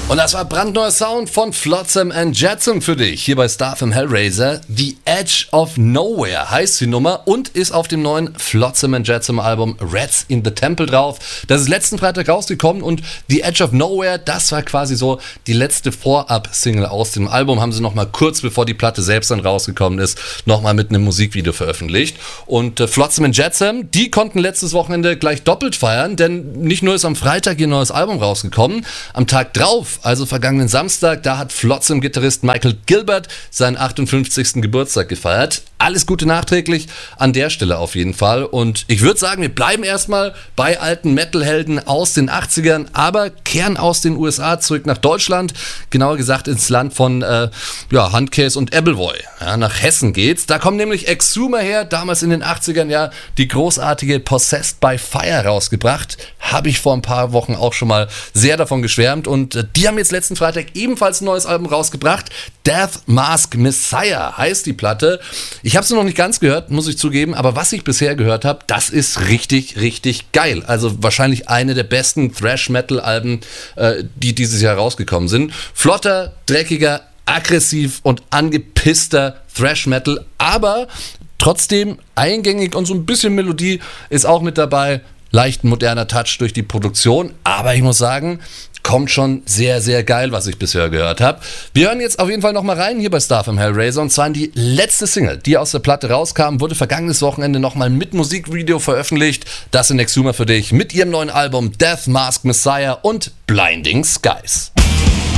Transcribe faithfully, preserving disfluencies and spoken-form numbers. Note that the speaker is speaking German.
Und das war brandneuer Sound von Flotsam and Jetsam für dich, hier bei Starfm Hellraiser. The Edge of Nowhere heißt die Nummer und ist auf dem neuen Flotsam and Jetsam Album Rats in the Temple drauf. Das ist letzten Freitag rausgekommen und The Edge of Nowhere, das war quasi so die letzte Vorab-Single aus dem Album. Haben sie nochmal kurz bevor die Platte selbst dann rausgekommen ist, nochmal mit einem Musikvideo veröffentlicht. Und äh, Flotsam and Jetsam, die konnten letztes Wochenende gleich doppelt feiern, denn nicht nur ist am Freitag ihr neues Album rausgekommen, am Tag drauf, also vergangenen Samstag, da hat Flotsam-Gitarrist Michael Gilbert seinen achtundfünfzigsten Geburtstag gefeiert. Alles Gute nachträglich an der Stelle auf jeden Fall. Und ich würde sagen, wir bleiben erstmal bei alten Metal-Helden aus den achtzigern, aber kehren aus den U S A zurück nach Deutschland, genauer gesagt ins Land von äh, ja, Handcase und Appleboy. Ja, nach Hessen geht's. Da kommen nämlich Exhumer her, damals in den achtzigern ja die großartige Possessed by Fire rausgebracht. Habe ich vor ein paar Wochen auch schon mal sehr davon geschwärmt und äh, die haben jetzt letzten Freitag ebenfalls ein neues Album rausgebracht. Death Mask Messiah heißt die Platte. Ich habe es noch nicht ganz gehört, muss ich zugeben, aber was ich bisher gehört habe, das ist richtig, richtig geil. Also wahrscheinlich eine der besten Thrash-Metal-Alben, äh, die dieses Jahr rausgekommen sind. Flotter, dreckiger, aggressiv und angepisster Thrash-Metal, aber trotzdem eingängig und so ein bisschen Melodie ist auch mit dabei. Leicht moderner Touch durch die Produktion, aber ich muss sagen, kommt schon sehr, sehr geil, was ich bisher gehört habe. Wir hören jetzt auf jeden Fall nochmal rein hier bei Starfm Hellraiser und zwar in die letzte Single, die aus der Platte rauskam, wurde vergangenes Wochenende nochmal mit Musikvideo veröffentlicht. Das sind Exhumer für dich mit ihrem neuen Album Death Mask Messiah und Blinding Skies.